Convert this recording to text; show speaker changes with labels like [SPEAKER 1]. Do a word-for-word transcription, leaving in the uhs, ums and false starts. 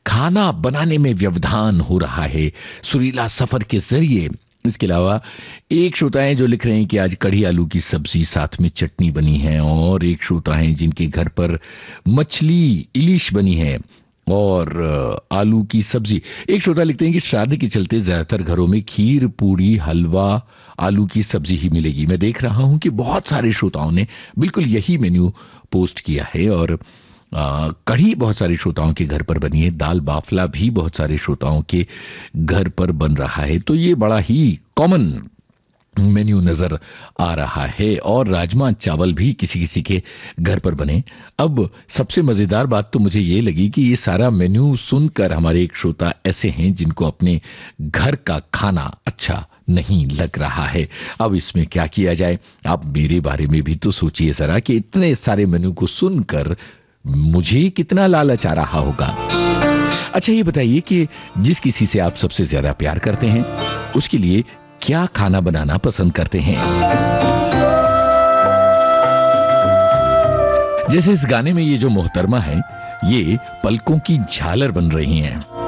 [SPEAKER 1] खाना बनाने में व्यवधान हो रहा है सुरीला सफर के जरिए। इसके अलावा एक श्रोता है जो लिख रहे हैं कि आज कढ़ी आलू की सब्जी साथ में चटनी बनी है, और एक श्रोता है जिनके घर पर मछली इलिश बनी है और आलू की सब्जी। एक श्रोता लिखते हैं कि श्राद्ध के चलते ज्यादातर घरों में खीर, पूड़ी, हलवा, आलू की सब्जी ही मिलेगी। मैं देख रहा हूं कि बहुत सारे श्रोताओं ने बिल्कुल यही मेन्यू पोस्ट किया है, और आ, कढ़ी बहुत सारे श्रोताओं के घर पर बनी है, दाल बाफला भी बहुत सारे श्रोताओं के घर पर बन रहा है। तो ये बड़ा ही कॉमन मेन्यू नजर आ रहा है, और राजमा चावल भी किसी किसी के घर पर बने। अब सबसे मजेदार बात तो मुझे ये लगी कि ये सारा मेन्यू सुनकर हमारे एक श्रोता ऐसे हैं जिनको अपने घर का खाना अच्छा नहीं लग रहा है। अब इसमें क्या किया जाए? आप मेरे बारे में भी तो सोचिए जरा कि इतने सारे मेन्यू को सुनकर मुझे कितना लालच आ रहा होगा। अच्छा ये बताइए कि जिस किसी से आप सबसे ज्यादा प्यार करते हैं उसके लिए क्या खाना बनाना पसंद करते हैं? जैसे इस गाने में ये जो मोहतरमा है, ये पलकों की झालर बन रही हैं।